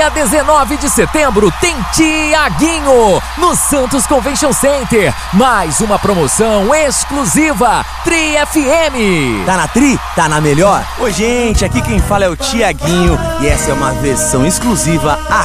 Dia 19 de setembro tem Tiaguinho no Santos Convention Center. Mais uma promoção exclusiva Tri FM. Tá na Tri? Tá na melhor? Ô gente, aqui quem fala é o Tiaguinho e essa é uma versão exclusiva